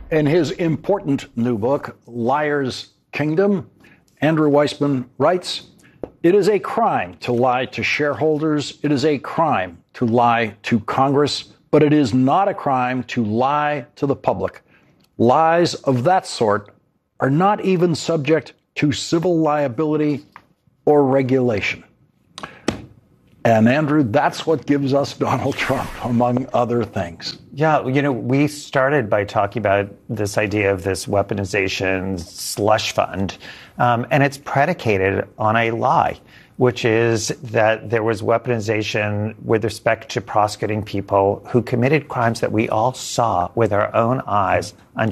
In his important new book, Liar's Kingdom, Andrew Weissmann writes, "It is a crime to lie to shareholders. It is a crime to lie to Congress, but it is not a crime to lie to the public. Lies of that sort are not even subject to civil liability or regulation." And Andrew, that's what gives us Donald Trump, among other things. Yeah, we started by talking about this idea of this weaponization slush fund, and it's predicated on a lie, which is that there was weaponization with respect to prosecuting people who committed crimes that we all saw with our own eyes on